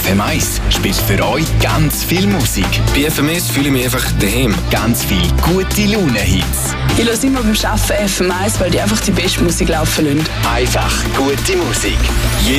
FM1 spielt für euch ganz viel Musik. Bei FMS fühle ich mich einfach daheim. Ganz viel gute Laune-Hits. Ich höre immer beim Arbeiten FM1, weil die einfach die beste Musik laufen lassen. Einfach gute Musik.